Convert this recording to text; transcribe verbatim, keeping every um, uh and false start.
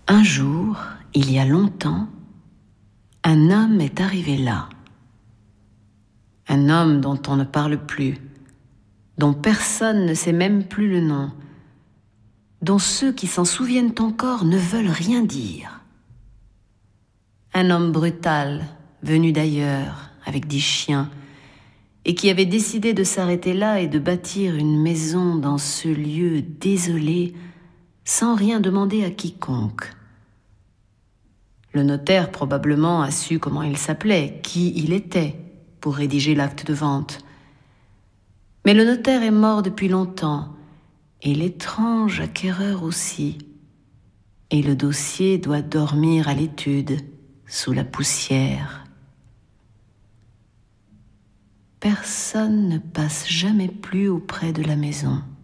Un jour, il y a longtemps, un homme est arrivé là. Un homme dont on ne parle plus, dont personne ne sait même plus le nom, dont ceux qui s'en souviennent encore ne veulent rien dire. Un homme brutal, venu d'ailleurs, avec des chiens, et qui avait décidé de s'arrêter là et de bâtir une maison dans ce lieu désolé, sans rien demander à quiconque. Le notaire probablement a su comment il s'appelait, qui il était, pour rédiger l'acte de vente. Mais le notaire est mort depuis longtemps, et l'étrange acquéreur aussi, et le dossier doit dormir à l'étude, sous la poussière. Personne ne passe jamais plus auprès de la maison.